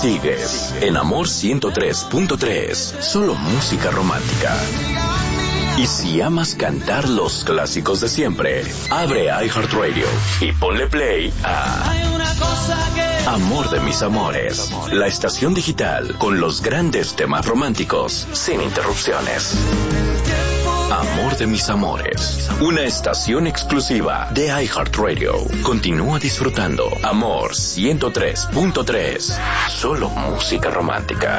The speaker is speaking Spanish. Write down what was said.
Sigues en Amor 103.3, solo música romántica. Y si amas cantar los clásicos de siempre, abre iHeartRadio y ponle play a Amor de mis amores, la estación digital con los grandes temas románticos, sin interrupciones. Amor de mis amores, una estación exclusiva de iHeartRadio. Continúa disfrutando Amor 103.3, solo música romántica.